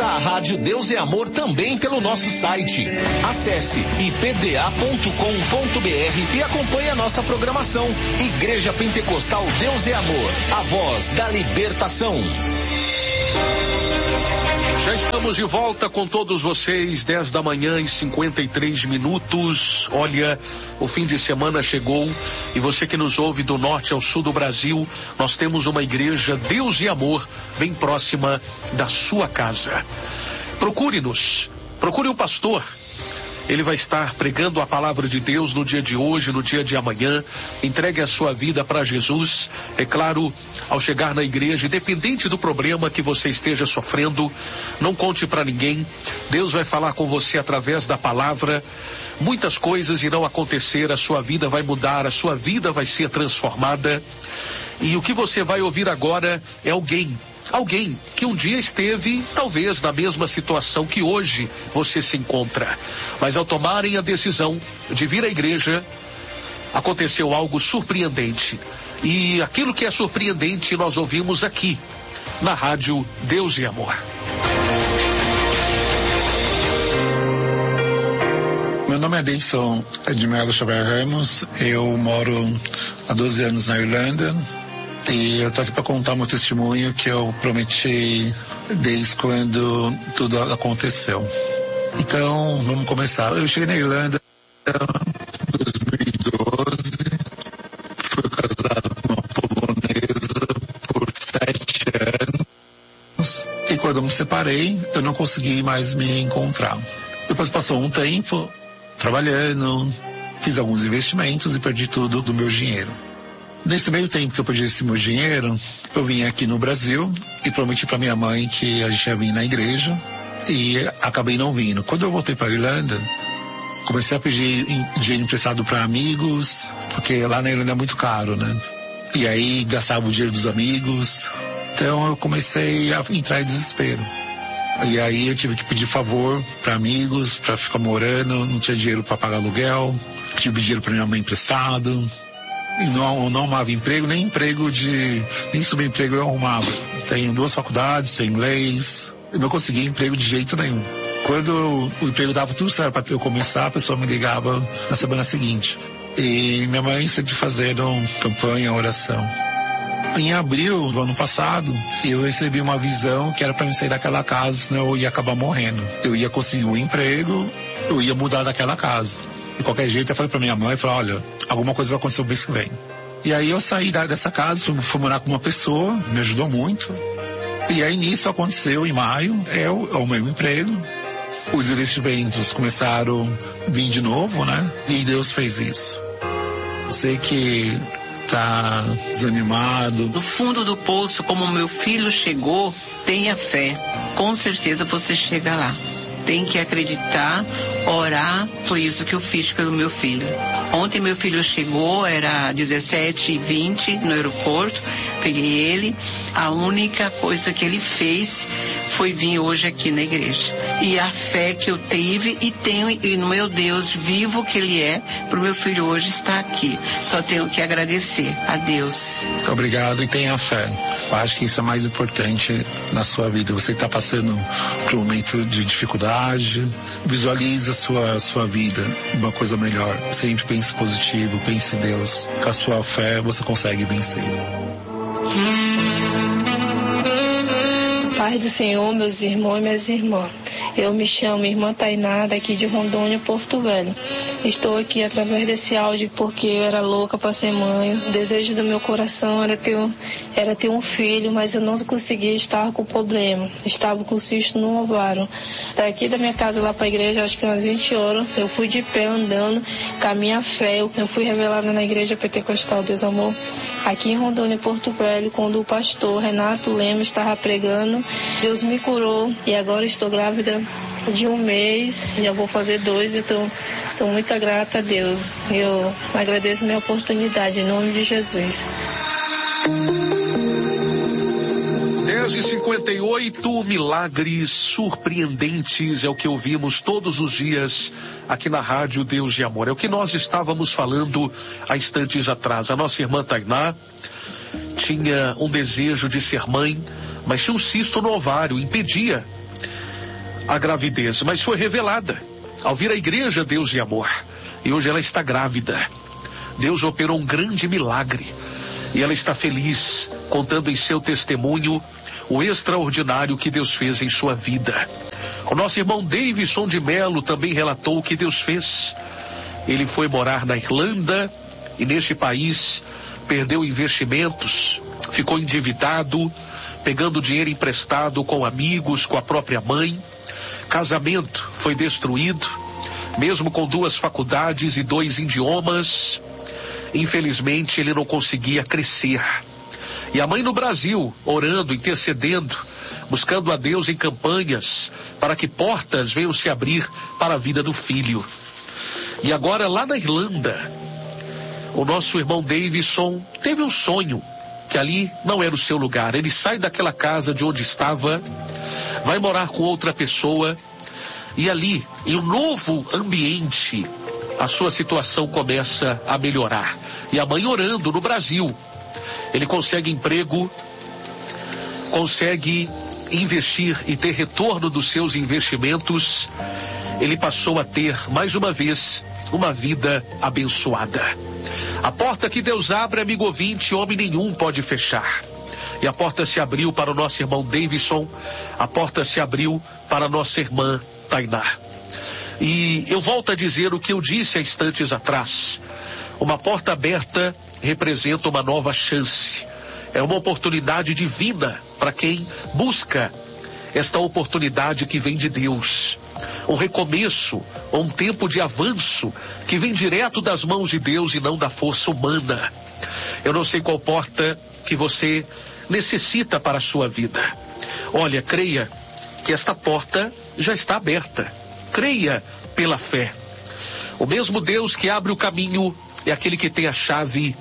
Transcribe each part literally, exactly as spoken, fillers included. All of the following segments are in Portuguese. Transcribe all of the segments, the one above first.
Ouça a Rádio Deus e Amor também pelo nosso site. Acesse i p d a ponto com ponto b r e acompanhe a nossa programação. Igreja Pentecostal Deus e Amor, a voz da libertação. Já estamos de volta com todos vocês, dez da manhã e cinquenta e três minutos. Olha, o fim de semana chegou e você que nos ouve do norte ao sul do Brasil, nós temos uma igreja Deus e Amor bem próxima da sua casa. Procure-nos, procure o pastor. Ele vai estar pregando a palavra de Deus no dia de hoje, no dia de amanhã. Entregue a sua vida para Jesus. É claro, ao chegar na igreja, independente do problema que você esteja sofrendo, não conte para ninguém. Deus vai falar com você através da palavra. Muitas coisas irão acontecer, a sua vida vai mudar, a sua vida vai ser transformada. E o que você vai ouvir agora é alguém Alguém que um dia esteve, talvez, na mesma situação que hoje você se encontra. Mas ao tomarem a decisão de vir à igreja, aconteceu algo surpreendente. E aquilo que é surpreendente nós ouvimos aqui, na Rádio Deus e Amor. Meu nome é Deison de Melo Xavier Ramos, eu moro há doze anos na Irlanda. E eu tô aqui para contar meu testemunho que eu prometi desde quando tudo aconteceu. Então, vamos começar. Eu cheguei na Irlanda em dois mil e doze, fui casado com uma polonesa por sete anos. E quando eu me separei, eu não consegui mais me encontrar. Depois passou um tempo trabalhando, fiz alguns investimentos e perdi tudo do meu dinheiro. Nesse meio tempo que eu perdi esse meu dinheiro, eu vim aqui no Brasil e prometi para minha mãe que a gente ia vir na igreja e acabei não vindo. Quando eu voltei para a Irlanda, comecei a pedir dinheiro emprestado para amigos, porque lá na Irlanda é muito caro, né? E aí gastava o dinheiro dos amigos. Então eu comecei a entrar em desespero. E aí eu tive que pedir favor para amigos, para ficar morando, não tinha dinheiro para pagar aluguel, tive dinheiro para minha mãe emprestado. E não, não arrumava emprego, nem emprego de, nem subemprego eu arrumava. Tenho duas faculdades, tenho inglês, eu não conseguia emprego de jeito nenhum. Quando o emprego dava tudo certo para eu começar, a pessoa me ligava na semana seguinte. E minha mãe sempre fazendo campanha, oração. Em abril do ano passado, eu recebi uma visão que era para me sair daquela casa, senão eu ia acabar morrendo. Eu ia conseguir um emprego, eu ia mudar daquela casa. De qualquer jeito, eu falei pra minha mãe, falei, olha, alguma coisa vai acontecer o mês que vem. E aí eu saí da, dessa casa, fui, fui morar com uma pessoa, me ajudou muito. E aí nisso aconteceu em maio, é o, é o meu emprego. Os investimentos começaram a vir de novo, né? E Deus fez isso. Eu sei que tá desanimado. No fundo do poço, como meu filho chegou, tenha fé. Com certeza você chega lá. Tem que acreditar, orar, foi isso que eu fiz pelo meu filho. Ontem meu filho chegou, era dezessete e vinte no aeroporto, peguei ele, a única coisa que ele fez foi vir hoje aqui na igreja. E a fé que eu tive e tenho e no meu Deus vivo que ele é, pro meu filho hoje estar aqui. Só tenho que agradecer a Deus. Obrigado e tenha fé. Eu acho que isso é mais importante na sua vida. Você está passando por um momento de dificuldade, visualize a sua, sua vida, uma coisa melhor. Sempre pense positivo, pense em Deus. Com a sua fé você consegue vencer. Paz do Senhor, meus irmãos e minhas irmãs. Eu me chamo Irmã Tainá, daqui de Rondônia, Porto Velho. Estou aqui através desse áudio porque eu era louca para ser mãe. O desejo do meu coração era ter, um, era ter um filho, mas eu não conseguia estar com problema. Estava com cisto no ovário. Daqui da minha casa lá para a igreja, acho que umas vinte horas, eu fui de pé andando com a minha fé. Eu fui revelada na igreja Pentecostal Deus Amor, aqui em Rondônia, Porto Velho, quando o pastor Renato Lemos estava pregando. Deus me curou e agora estou grávida de um mês, já vou fazer dois, então sou muito grata a Deus. Eu agradeço a minha oportunidade, em nome de Jesus. dez e cinquenta e oito, milagres surpreendentes é o que ouvimos todos os dias aqui na Rádio Deus de Amor. É o que nós estávamos falando há instantes atrás. A nossa irmã Tainá tinha um desejo de ser mãe, mas tinha um cisto no ovário, impedia a gravidez, mas foi revelada ao vir à igreja Deus e Amor. E hoje ela está grávida. Deus operou um grande milagre. E ela está feliz, contando em seu testemunho o extraordinário que Deus fez em sua vida. O nosso irmão Davidson de Melo também relatou o que Deus fez. Ele foi morar na Irlanda e neste país perdeu investimentos, ficou endividado, pegando dinheiro emprestado com amigos, com a própria mãe. Casamento foi destruído, mesmo com duas faculdades e dois idiomas. Infelizmente ele não conseguia crescer. E a mãe no Brasil, orando, intercedendo, buscando a Deus em campanhas, para que portas venham se abrir para a vida do filho. E agora lá na Irlanda, o nosso irmão Davidson teve um sonho, que ali não era o seu lugar. Ele sai daquela casa de onde estava, vai morar com outra pessoa, e ali, em um novo ambiente, a sua situação começa a melhorar. E a mãe orando no Brasil, ele consegue emprego, consegue investir e ter retorno dos seus investimentos. Ele passou a ter, mais uma vez, uma vida abençoada. A porta que Deus abre, amigo ouvinte, homem nenhum pode fechar. E a porta se abriu para o nosso irmão Davidson, a porta se abriu para a nossa irmã Tainá. E eu volto a dizer o que eu disse há instantes atrás. Uma porta aberta representa uma nova chance. É uma oportunidade divina para quem busca esta oportunidade que vem de Deus. Um recomeço, um tempo de avanço que vem direto das mãos de Deus e não da força humana. Eu não sei qual porta que você necessita para a sua vida. Olha, creia que esta porta já está aberta. Creia pela fé. O mesmo Deus que abre o caminho é aquele que tem a chave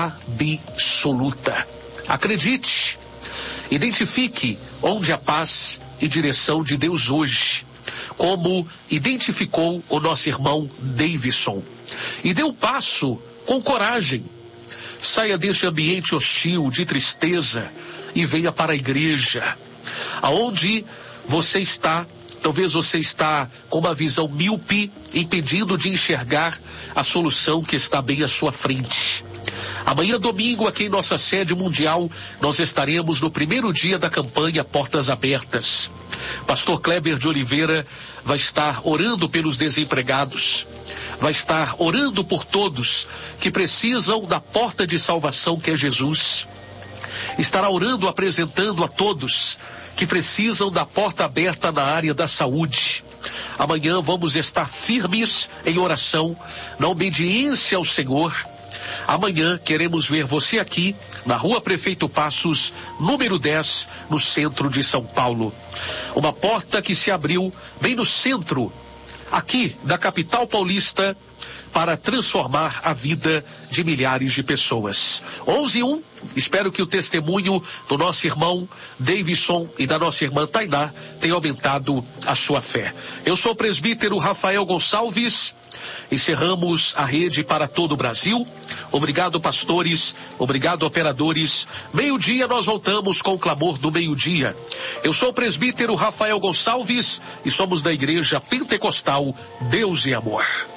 absoluta. Acredite. Identifique onde a paz e direção de Deus hoje, como identificou o nosso irmão Davidson. E dê um passo com coragem. Saia deste ambiente hostil, de tristeza, e venha para a igreja. Aonde você está, talvez você está com uma visão míope, impedindo de enxergar a solução que está bem à sua frente. Amanhã, domingo, aqui em nossa sede mundial, nós estaremos no primeiro dia da campanha Portas Abertas. Pastor Kleber de Oliveira vai estar orando pelos desempregados, vai estar orando por todos que precisam da porta de salvação que é Jesus. Estará orando, apresentando a todos que precisam da porta aberta na área da saúde. Amanhã vamos estar firmes em oração, na obediência ao Senhor. Amanhã queremos ver você aqui na Rua Prefeito Passos, número dez, no centro de São Paulo. Uma porta que se abriu bem no centro, aqui da capital paulista, para transformar a vida de milhares de pessoas. onze e um, espero que o testemunho do nosso irmão Davidson e da nossa irmã Tainá tenha aumentado a sua fé. Eu sou o presbítero Rafael Gonçalves. Encerramos a rede para todo o Brasil. Obrigado, pastores. Obrigado, operadores. Meio-dia nós voltamos com o clamor do meio-dia. Eu sou o presbítero Rafael Gonçalves e somos da Igreja Pentecostal Deus e Amor.